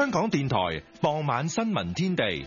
香港電台傍晚新聞天地。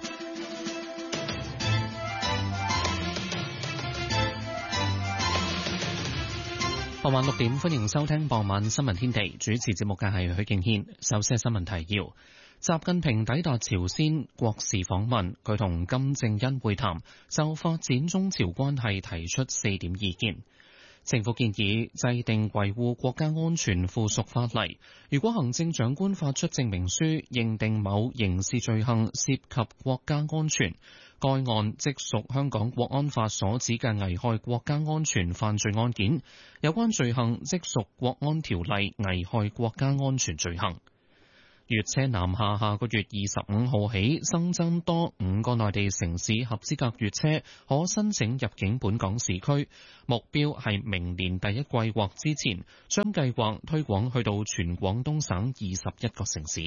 傍晚6點，歡迎收聽傍晚新聞天地。主持節目嘅係許敬軒。首先係新聞提要：習近平抵達朝鮮國事訪問，佢同金正恩會談，就發展中朝關係提出4點意見。政府建議制定維護國家安全附屬法例，如果行政長官發出證明書，認定某刑事罪行涉及國家安全，該案即屬香港國安法所指嘅危害國家安全犯罪案件，有關罪行即屬國安條例危害國家安全罪行。粵車南下個月25號起新增多5個內地城市合資格粵車可申請入境本港市區，目標係明年第一季或之前將計劃推廣去到全廣東省21個城市。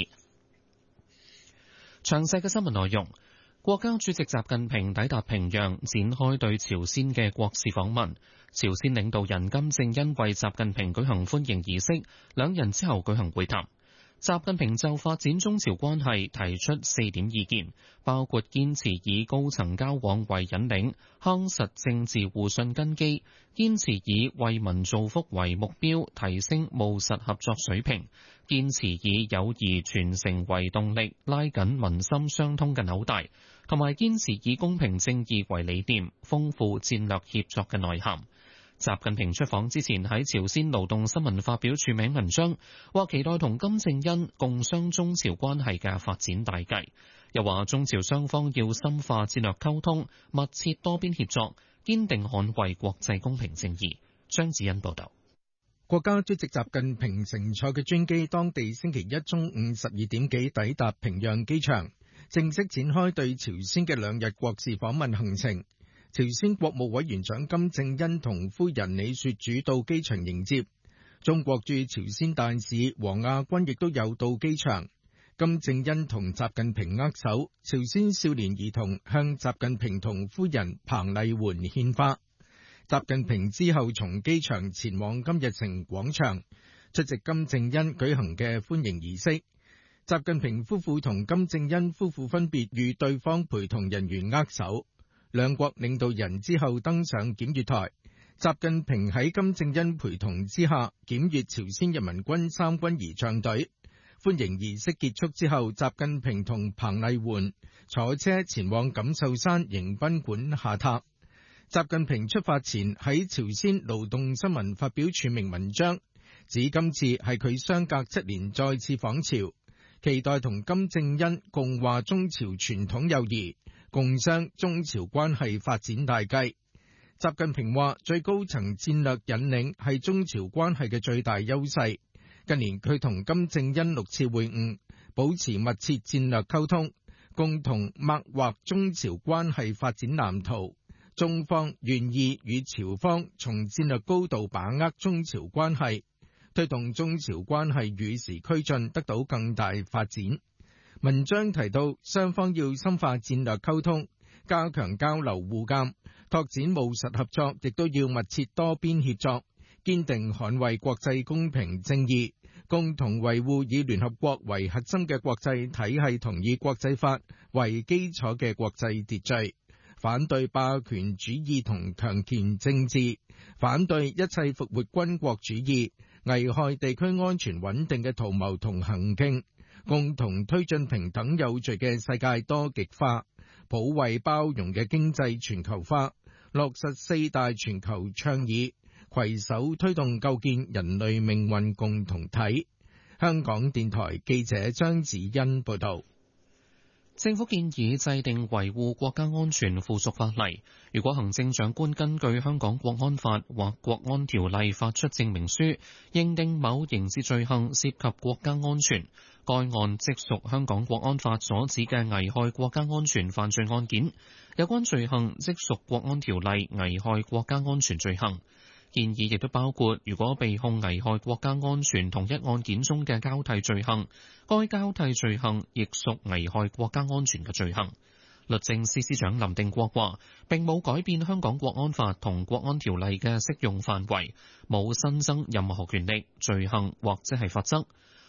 詳細嘅新聞內容。國家主席習近平抵達平壤，展開對朝鮮嘅國事訪問。朝鮮領導人金正恩為習近平舉行歡迎儀式，兩人之後舉行會談。習近平就發展中朝關係提出4點意見，包括堅持以高層交往為引領，夯實政治互信根基；堅持以為民造福為目標，提升務實合作水平；堅持以友誼傳承為動力，拉緊民心相通嘅紐帶；同埋堅持以公平正義為理念，豐富戰略協作嘅內涵。習近平出訪之前喺朝鮮勞動新聞發表署名文章，話期待同金正恩共商中朝關係嘅發展大計，又話中朝雙方要深化戰略溝通，密切多邊協作，堅定捍衛國際公平正義。張子欣報道。 國家主席習近平乘坐嘅專機當地星期一中午12點幾抵達平壤機場，正式展開對朝鮮嘅2日國事訪問行程。朝鮮國務委員長金正恩同夫人李雪主到機場迎接，中國駐朝鮮大使王亞軍亦都有到機場。金正恩同習近平握手，朝鮮少年兒童向習近平同夫人彭麗媛獻花。習近平之後從機場前往金日成廣場出席金正恩舉行嘅歡迎儀式。習近平夫婦同金正恩夫婦分別與對方陪同人員握手。兩國領導人之後登上檢閱台，習近平喺金正恩陪同之下檢閱朝鮮人民軍3軍儀仗隊。歡迎儀式結束之後，習近平同彭麗媛坐車前往錦繡山迎賓館下榻。習近平出發前喺朝鮮勞動新聞發表署名文章，指今次係佢相隔7年再次訪朝，期待同金正恩共話中朝傳統友誼，共商中朝關係發展大計。習近平話，最高層戰略引領係中朝關係嘅最大優勢。近年佢同金正恩6次會晤，保持密切戰略溝通，共同擘劃中朝關係發展藍圖。中方願意與朝方從戰略高度把握中朝關係，推動中朝關係與時俱進，得到更大發展。文章提到，雙方要深化戰略溝通，加強交流互鑑，拓展務實合作，亦都要密切多邊協作，堅定捍衛國際公平正義，共同維護以聯合國為核心嘅國際體系同以國際法為基礎嘅國際秩序，反對霸權主義同強權政治，反對一切復活軍國主義，危害地區安全穩定嘅圖謀同行徑，共同推進平等有序嘅世界多極化，普惠包容嘅經濟全球化，落實4大全球倡議，攜手推動構建人類命運共同體。香港電台記者張子欣報道。 政府建議制定維護國家安全附屬法例，如果行政長官根據香港國安法或國安條例發出證明書，認定某刑事罪行涉及國家安全，該案即屬香港國安法所指嘅危害國家安全犯罪案件，有關罪行即屬國安條例危害國家安全罪行。建議亦都包括，如果被控危害國家安全同一案件中嘅交替罪行，該交替罪行亦屬危害國家安全嘅罪行。律政司司長林定國話，並冇改變香港國安法同國安條例嘅適用範圍，冇新增任何權力、罪行或者係罰則。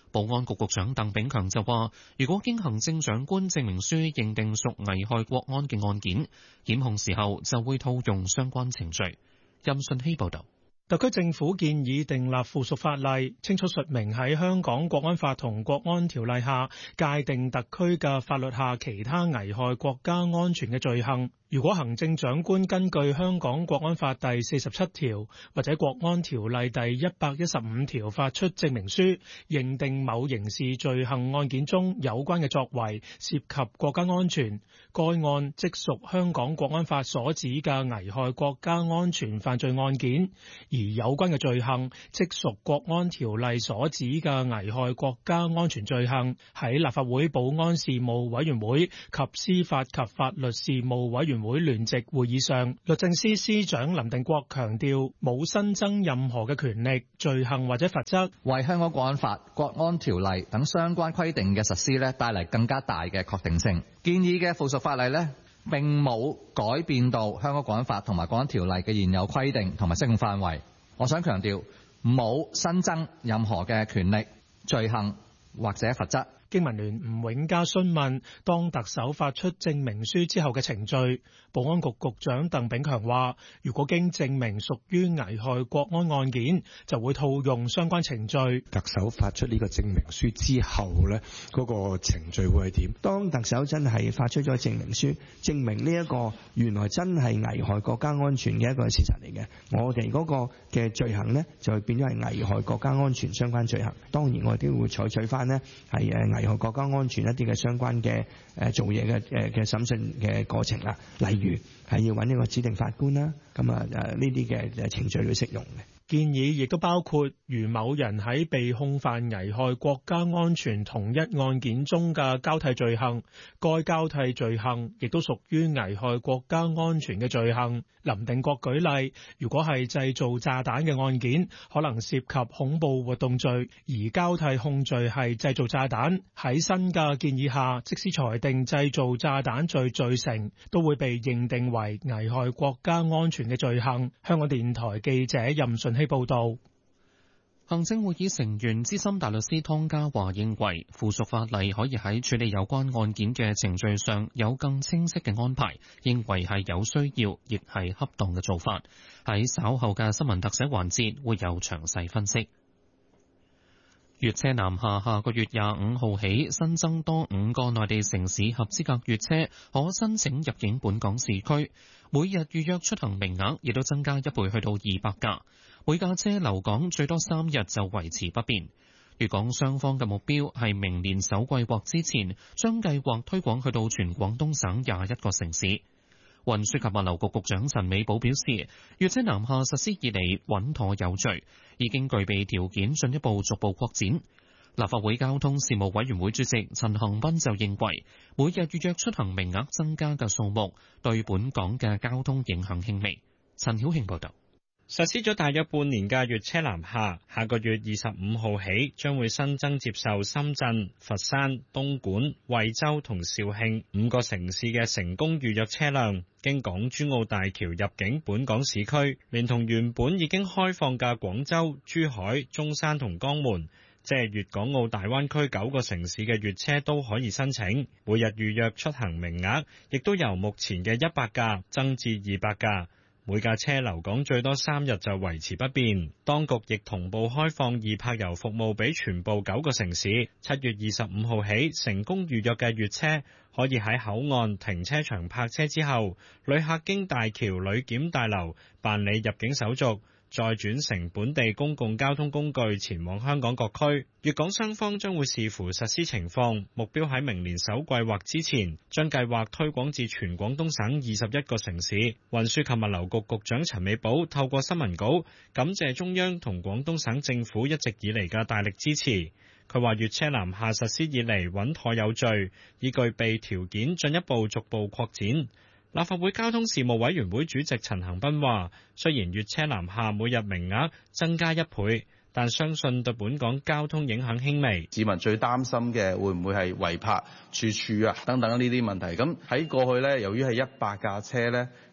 保安局局長鄧炳強就話，如果經行政長官證明書認定屬危害國安嘅案件，檢控時候就會套用相關程序。任信希報導。 特區政府建議訂立附屬法例，清楚述明喺香港國安法同國安條例下界定特區嘅法律下其他危害國家安全嘅罪行。如果行政長官根據香港國安法第47條或者國安條例第115條發出證明書，認定某刑事罪行案件中有關嘅作為涉及國家安全，該案即屬香港國安法所指嘅危害國家安全犯罪案件，而有關嘅罪行即屬國安條例所指嘅危害國家安全罪行。喺立法會保安事務委員會及司法及法律事務委員會聯席會議上，律政司司長林定國強調，冇新增任何嘅權力、罪行或者罰則， 為香港國安法、國安條例等相關規定嘅實施帶嚟更加大嘅確定性。建議嘅附屬法例並冇改變到香港國安法同埋國安條例嘅現有規定同埋適用範圍。我想強調，冇新增任何嘅權力、罪行或者罰則。 經民聯吳永嘉詢問，當特首發出證明書之後嘅程序，保安局局長鄧炳強話，如果經證明屬於危害國安案件，就會套用相關程序。 特首發出呢個證明書之後呢，嗰個程序會係點？ 當特首真係發出咗證明書，證明呢一個原來真係危害國家安全嘅一個事實嚟嘅，我哋嗰個嘅罪行呢，就會變咗係危害國家安全相關罪行。當然我哋都會採取翻呢係危害國家安全一啲嘅相關嘅做嘢嘅審訊嘅過程啦，例如係要揾一個指定法官啦，咁呢啲嘅程序都適用嘅。 建議亦都包括，如某人喺被控犯危害國家安全同一案件中嘅交替罪行，該交替罪行亦都屬於危害國家安全嘅罪行。林定國舉例，如果係製造炸彈嘅案件，可能涉及恐怖活動罪，而交替控罪係製造炸彈。喺新嘅建議下，即使裁定製造炸彈罪罪成，都會被認定為危害國家安全嘅罪行。香港電台記者任順希報道。 行政會議成員資深大律師湯家驊認為，附屬法例可以喺處理有關案件嘅程序上有更清晰嘅安排，認為係有需要，亦係恰當嘅做法。喺稍後嘅新聞特寫環節會有詳細分析。粵車南下下個月25號起新增多5個內地城市合資格粵車可申請入境本港市區，每日預約出行名額亦都增加1倍去到200架。每架車留港最多3日就維持不變。粵港雙方嘅目標係明年首季或之前將計劃推廣去到全廣東省21個城市。運輸及物流局局長陳美寶表示，粵車南下實施以嚟穩妥有序，已經具備條件進一步逐步擴展。立法會交通事務委員會主席陳恒鑌就認為，每日預約出行名額增加嘅數目對本港嘅交通影響輕微。陳曉慶報道。 實施咗大約半年嘅粵車南下，下個月25號起將會新增接受深圳、佛山、東莞、惠州同肇慶5個城市嘅成功預約車輛，經港珠澳大橋入境本港市區，連同原本已經開放嘅廣州、珠海、中山同江門，即係粵港澳大灣區9個城市嘅粵車都可以申請，每日預約出行名額亦都由目前嘅100架增至200架。每架車留港最多3日就維持不變。當局亦同步開放易泊遊服務俾全部9個城市。7月25號起，成功預約嘅粵車可以喺口岸停車場泊車之後，旅客經大橋旅檢大樓辦理入境手續，再轉乘本地公共交通工具前往香港各區。粵港雙方將會視乎實施情況，目標喺明年首季或之前將計劃推廣至全廣東省21個城市。運輸及物流局局長陳美寶透過新聞稿感謝中央同廣東省政府一直以嚟嘅大力支持。佢話粵車南下實施以嚟穩妥有序，已具備條件進一步逐步擴展。立法會交通事務委員會主席陳恒鑌話，雖然粵車南下每日名額增加1倍，但相信對本港交通影響輕微。 市民最擔心嘅會唔會係違泊處處啊等等呢啲問題。咁喺過去呢，由於係100架車呢，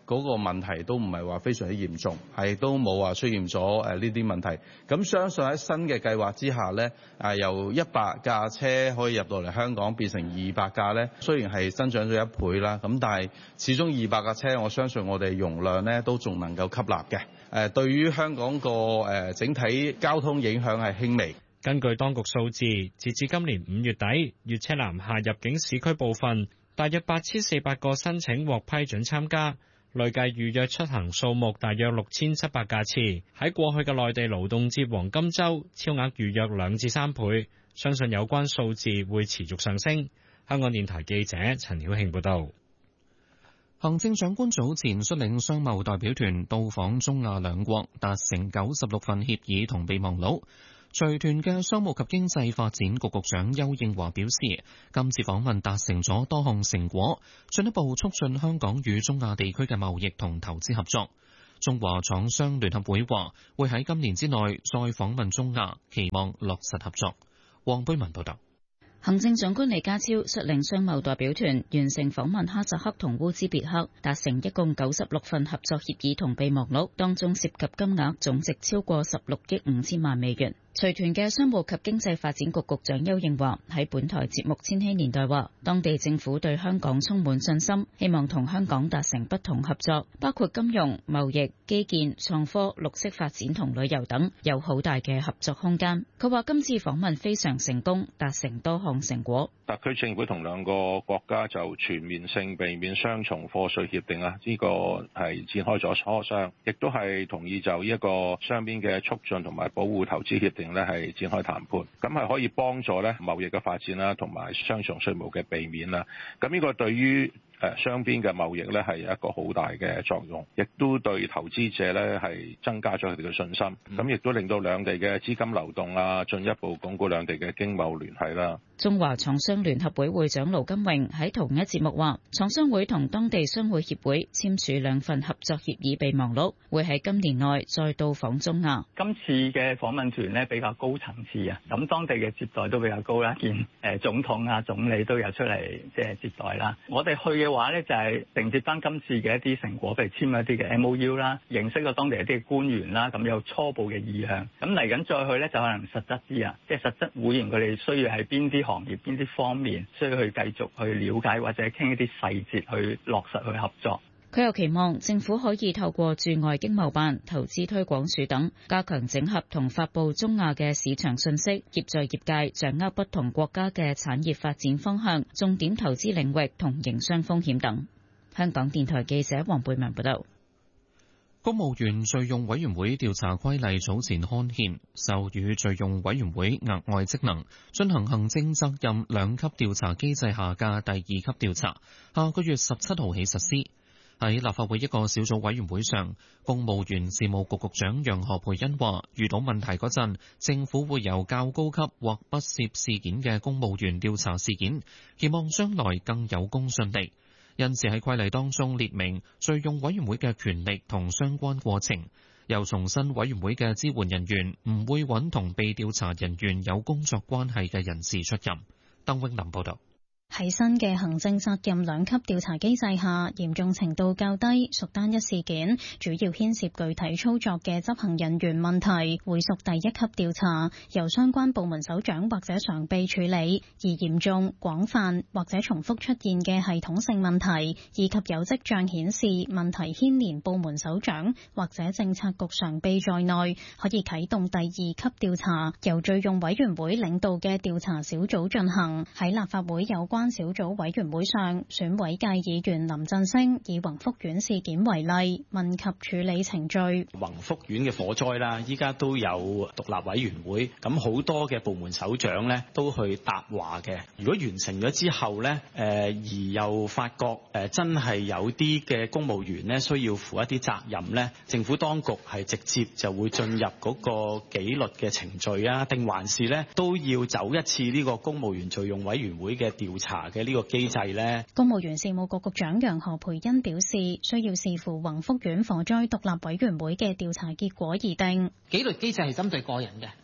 嗰個問題都唔係話非常之嚴重，係都冇話出現咗呢啲問題。咁相信喺新嘅計劃之下咧，由100架車可以入到嚟香港變成200架咧，雖然係增長咗1倍啦，咁但係始終200架車，我相信我哋容量咧都仲能夠吸納嘅。對於香港個整體交通影響係輕微。 根據當局數字，截至今年5月底，粵車南下入境市區部分，大約8400個申請獲批准參加，累計預約出行數目大約6700架次。喺過去嘅內地勞動節黃金週，超額預約2至3倍，相信有關數字會持續上升。香港電台記者陳曉慶報導。 行政長官早前率領商貿代表團到訪中亞兩國，達成96份協議同備忘錄。隨團嘅商務及經濟發展局局長邱應華表示，今次訪問達成咗多項成果，進一步促進香港與中亞地區嘅貿易同投資合作。中華廠商聯合會話會喺今年之內再訪問中亞，期望落實合作。黃貝文報道。 行政長官李家超率領商貿代表團完成訪問哈薩克同烏茲別克，達成一共96份合作協議同備忘錄，當中涉及金額總值超過16億5千萬美元。隨團嘅商務及經濟發展局局長邱應華喺本台節目《千禧年代》話，當地政府對香港充滿信心，希望同香港達成不同合作，包括金融、貿易、基建、創科、綠色發展同旅遊等，有好大嘅合作空間。佢話今次訪問非常成功，達成多項成果。 特區政府同兩個國家就全面性避免雙重課稅協定啊，呢個係展開咗磋商，亦都係同意就呢一個雙邊嘅促進同埋保護投資協定咧係展開談判，咁係可以幫助咧貿易嘅發展啦，同埋雙重稅務嘅避免啦。咁呢個對於雙邊嘅貿易咧係有一個好大嘅作用，亦都對投資者咧係增加咗佢哋嘅信心，咁亦都令到兩地嘅資金流動啊，進一步鞏固兩地嘅經貿聯繫啦。 中華廠商聯合會會長盧金榮喺同一節目話，廠商會同當地商會協會簽署2份合作協議備忘錄，會喺今年內再到訪中亞。 今次嘅訪問團呢比較高層次啊，咁當地嘅接待都比較高啦，見總統啊、總理都有出嚟接待啦。我哋去嘅話呢，就係承接翻今次嘅一啲成果，譬如簽一啲嘅 MOU 啦，認識咗當地一啲官員啦，咁有初步嘅意向。咁嚟緊再去呢，就可能實質啲啊，即係實質會員佢哋需要喺邊啲行業、邊啲方面需要去繼續去了解或者傾一啲細節去落實去合作。 佢又期望政府可以透過駐外經貿辦、投資推廣署等，加強整合同發布中亞嘅市場信息，協助業界掌握不同國家嘅產業發展方向、重點投資領域同營商風險等。香港電台記者黃貝文報道。 公務員敘用委員會調查規例早前刊憲，授予敘用委員會額外職能，進行行政責任2級調查機制下嘅第2級調查，下個月17號起實施。喺立法會一個小組委員會上，公務員事務局局長楊何蓓茵話，遇到問題嗰陣，政府會由較高級或不涉事件嘅公務員調查事件，期望將來更有公信力。因此喺規例當中列明敘用委員會嘅權力同相關過程，又重申委員會嘅支援人員唔會揾同被調查人員有工作關係嘅人士出任。鄧永林報道。 喺新嘅行政責任2級調查機制下，嚴重程度較低，屬單一事件，主要牽涉具體操作嘅執行人員問題，會屬第1級調查，由相關部門首長或者常秘處理；而嚴重、廣泛或者重複出現嘅系統性問題，以及有跡象顯示問題牽連部門首長或者政策局常秘在內，可以啟動第2級調查，由敘用委員會領導嘅調查小組進行。喺立法會有關小組委員會上，選委界議員林振昇以宏福苑事件為例，問及處理程序。 宏福苑嘅火災啦，依家都有獨立委員會，咁好多嘅部門首長呢都去答話嘅。如果完成咗之後呢，而又發覺真係有啲嘅公務員呢需要負一啲責任呢，政府當局係直接就會進入嗰個紀律嘅程序啊，定還是呢都要走一次呢個公務員敘用委員會嘅調查嘅呢個機制呢？ 公務員事務局局長楊何蓓茵表示，需要視乎宏福苑火災獨立委員會嘅調查結果而定。 紀律機制係針對個人嘅，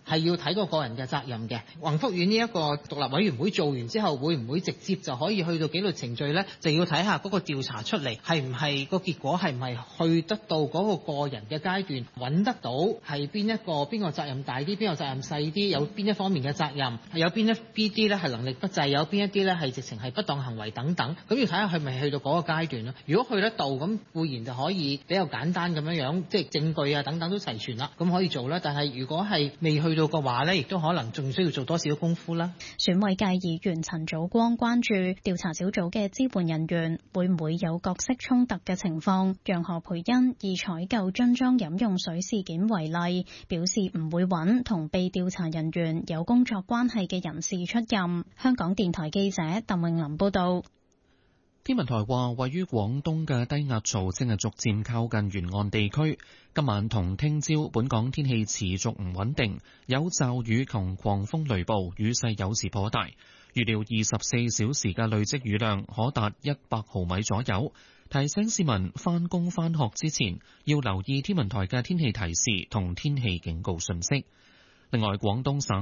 係要睇個人嘅責任嘅。宏福院呢一個獨立委員會做完之後，會唔會直接就可以去到紀律程序呢？就要睇下嗰個調查出嚟係唔係個結果係唔係去得到嗰個人嘅階段，揾得到係邊個責任大啲，邊個責任細啲，有邊一方面嘅責任，有邊啲咧係能力不濟，有邊一啲咧係直情係不當行為等等。咁要睇下係咪去到嗰個階段咯。如果去得到，咁固然就可以比較簡單咁樣，即係證據啊等等都齊全啦，咁可以做啦。但係如果係未去到嘅話呢，亦都可能仲需要做多少功夫啦。 選委界議員陳祖光關注調查小組嘅支援人員會唔會有角色衝突嘅情況。楊何蓓茵以採購樽裝飲用水事件為例，表示唔會揾同被調查人員有工作關係嘅人士出任。香港電台記者鄧穎琳報道。 天文台話，位於廣東嘅低壓槽正係逐漸靠近沿岸地區。今晚同聽朝，本港天氣持續唔穩定，有驟雨同狂風雷暴，雨勢有時頗大。預料24小時嘅累積雨量可達100毫米左右。提醒市民返工返學之前要留意天文台嘅天氣提示同天氣警告信息。另外，廣東省